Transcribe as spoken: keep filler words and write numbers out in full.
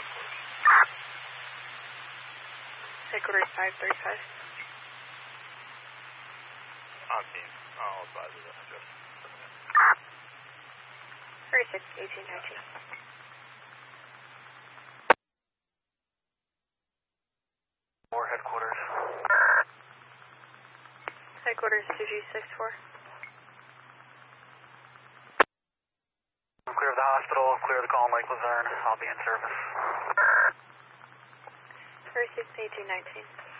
Headquarters five thirty-five. On team. I'll advise you that. Just. thirty-six, eighteen, nineteen. Four headquarters. Headquarters two G six four. Clear of the hospital, clear the call in Lake Luzerne. I'll be in service. thirty-six, eighteen, nineteen.